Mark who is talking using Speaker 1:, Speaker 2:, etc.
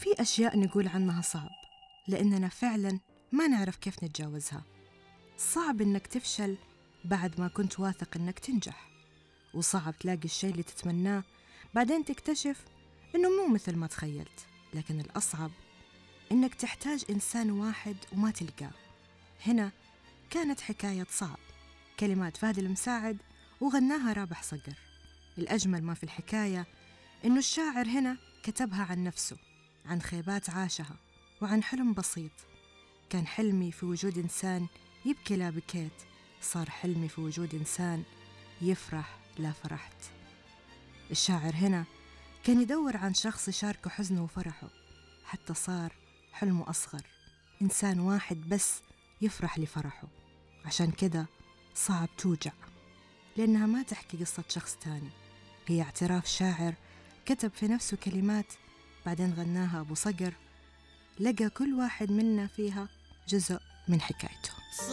Speaker 1: في أشياء نقول عنها صعب لأننا فعلاً ما نعرف كيف نتجاوزها. صعب إنك تفشل بعد ما كنت واثق إنك تنجح، وصعب تلاقي الشيء اللي تتمناه بعدين تكتشف إنه مو مثل ما تخيلت. لكن الأصعب إنك تحتاج إنسان واحد وما تلقاه. هنا كانت حكاية صعب، كلمات فهد المساعد وغناها رابح صقر. الأجمل ما في الحكاية إنه الشاعر هنا كتبها عن نفسه، عن خيبات عاشها، وعن حلم بسيط. كان حلمي في وجود إنسان يبكي لا بكيت، صار حلمي في وجود إنسان يفرح لا فرحت. الشاعر هنا كان يدور عن شخص يشاركه حزنه وفرحه، حتى صار حلمه أصغر، إنسان واحد بس يفرح لفرحه. عشان كده صعب توجع، لأنها ما تحكي قصة شخص تاني، هي اعتراف شاعر كتب في نفسه كلمات بعدين غناها أبو صقر، لقى كل واحد منا فيها جزء من حكايته.